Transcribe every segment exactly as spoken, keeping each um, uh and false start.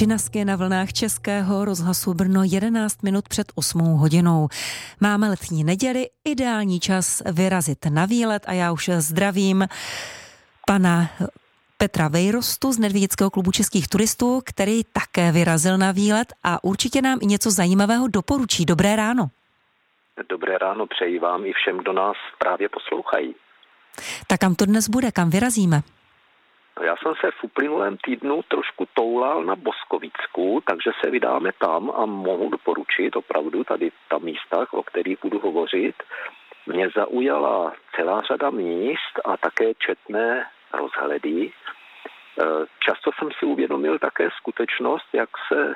Činasky na vlnách Českého rozhlasu Brno jedenáct minut před osmou hodinou. Máme letní neděli, ideální čas vyrazit na výlet a já už zdravím pana Petra Vejrostu z Nedvědického klubu českých turistů, který také vyrazil na výlet a určitě nám i něco zajímavého doporučí. Dobré ráno. Dobré ráno přeji vám i všem, kdo nás právě poslouchají. Tak kam to dnes bude, kam vyrazíme? Já jsem se v uplynulém týdnu trošku toulal na Boskovicku, takže se vydáme tam a mohu doporučit opravdu tady ta místa, o kterých budu hovořit. Mě zaujala celá řada míst a také četné rozhledy. Často jsem si uvědomil také skutečnost, jak se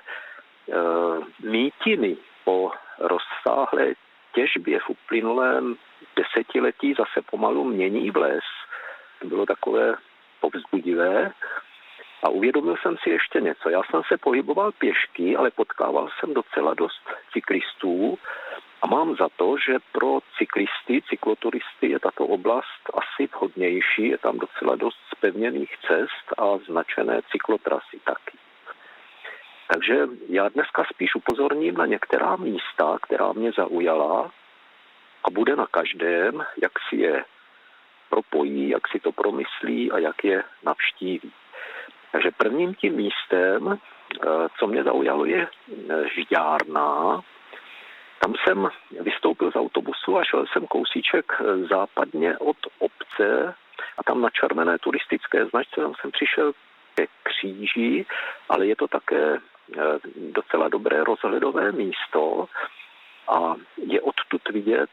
mýtiny o rozsáhlé těžbě v uplynulém desetiletí zase pomalu mění v les. To bylo takové povzbudivé. A uvědomil jsem si ještě něco. Já jsem se pohyboval pěšky, ale potkával jsem docela dost cyklistů a mám za to, že pro cyklisty, cykloturisty je tato oblast asi vhodnější. Je tam docela dost zpevněných cest a značené cyklotrasy taky. Takže já dneska spíš upozorním na některá místa, která mě zaujala a bude na každém, jak si je propojí, jak si to promyslí a jak je navštíví. Takže prvním tím místem, co mě zaujalo, je Žďárna. Tam jsem vystoupil z autobusu a šel jsem kousíček západně od obce a tam na červené turistické značce tam jsem přišel ke kříži, ale je to také docela dobré rozhledové místo a je odtud vidět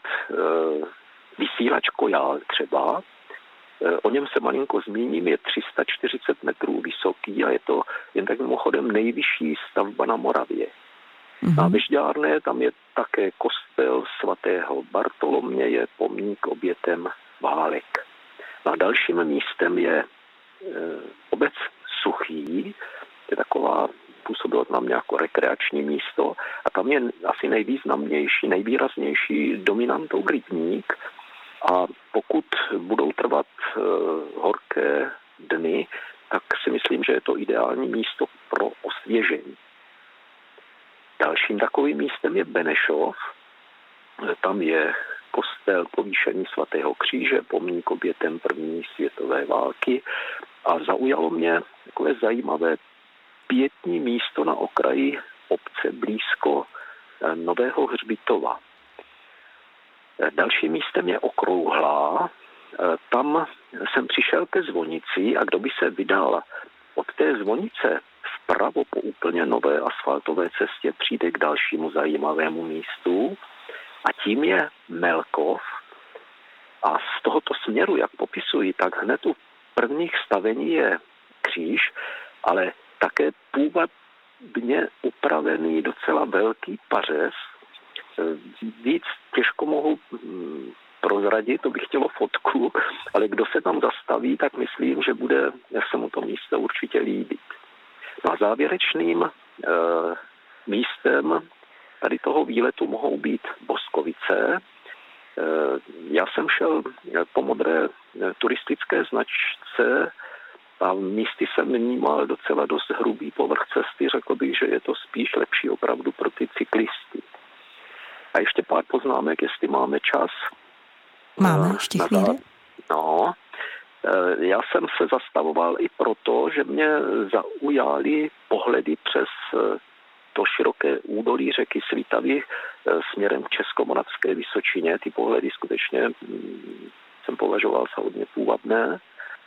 vysílač Kojál třeba. O něm se malinko zmíním, je tři sta čtyřicet metrů vysoký a je to jen tak mimochodem nejvyšší stavba na Moravě. Mm-hmm. Na Žďárně tam je také kostel svatého Bartoloměje, pomník obětem válek. A dalším místem je e, obec Suchý, je taková, působilo tam jako rekreační místo a tam je asi nejvýznamnější, nejvýraznější dominantou rybník. A pokud budou trvat e, horké dny, tak si myslím, že je to ideální místo pro osvěžení. Dalším takovým místem je Benešov. Tam je kostel povýšení svatého kříže, pomník obětem první světové války. A zaujalo mě takové zajímavé pietní místo na okraji obce blízko Nového Hřbitova. Dalším místem je Okrouhlá. Tam jsem přišel ke zvonici a kdo by se vydal od té zvonice vpravo po úplně nové asfaltové cestě, přijde k dalšímu zajímavému místu a tím je Melkov. A z tohoto směru, jak popisuji, tak hned u prvních stavení je kříž, ale také původně upravený docela velký pařez. Víc těžko mohu prozradit, to by chtělo fotku, ale kdo se tam zastaví, tak myslím, že bude se mu to místo určitě líbit. No a závěrečným e, místem tady toho výletu mohou být Boskovice. E, já jsem šel po modré turistické značce a místy jsem vnímal docela dost hrubý povrch cesty. Řekl bych, že je to spíš lepší opravdu pro ty cyklisty. A ještě pár poznámek, jestli máme čas. Máme ještě chvíli. No, já jsem se zastavoval i proto, že mě zaujaly pohledy přes to široké údolí řeky Svitavy směrem k Českomoravské Vysočině. Ty pohledy skutečně jsem považoval za hodně půvabné.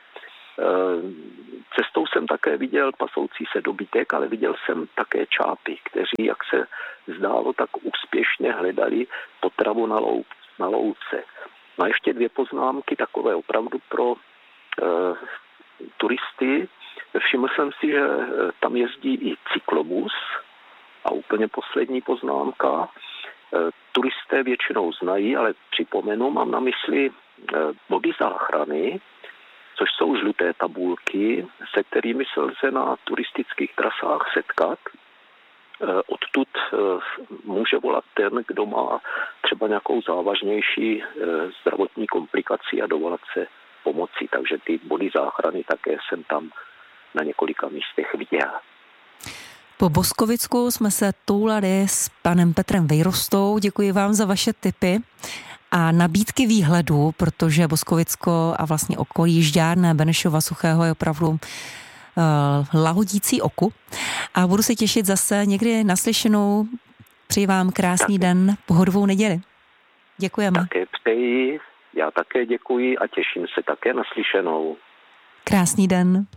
Cestou jsem také viděl pasoucí se dobytek, ale viděl jsem také čápy, kteří, jak se zdálo, tak úspěšně hledali potravu na, lou, na louce. No a ještě dvě poznámky, takové opravdu pro e, turisty. Všiml jsem si, že tam jezdí i cyklobus. A úplně poslední poznámka. E, turisté většinou znají, ale připomenu, mám na mysli e, body záchrany, což jsou žluté tabulky, se kterými se lze na turistických trasách setkat. Odtud může volat ten, kdo má třeba nějakou závažnější zdravotní komplikaci a dovolat se pomoci. Takže ty body záchrany také jsem tam na několika místech viděl. Po Boskovicku jsme se toulali s panem Petrem Vejrostou. Děkuji vám za vaše tipy a nabídky výhledů, protože Boskovicko a vlastně okolí Žďárné, Benešova, Suchého je opravdu uh, lahodící oku. A budu se těšit zase někdy naslyšenou. Přeji vám krásný tak. den, pohodovou neděli. Děkujeme. Také přeji, já také děkuji a těším se také naslyšenou. Krásný den.